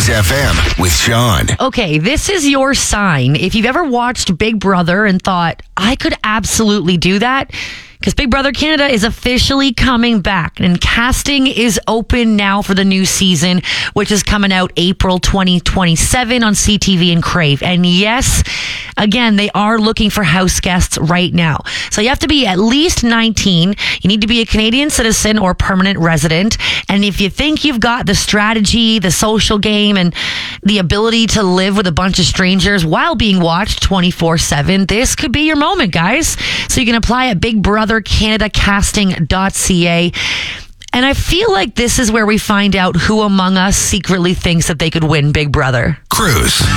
Kiss FM with Sean. Okay, this is your sign. If you've ever watched Big Brother and thought, I could absolutely do that, because Big Brother Canada is officially coming back and casting is open now for the new season, which is coming out April 2027 on CTV and Crave. And yes, again, they are looking for house guests right now. So you have to be at least 19. You need to be a Canadian citizen or permanent resident. And if you think you've got the strategy, the social game, and the ability to live with a bunch of strangers while being watched 24/7, this could be your moment, guys. So you can apply at BigBrotherCanadaCasting.ca. And I feel like this is where we find out who among us secretly thinks that they could win Big Brother. Cruise.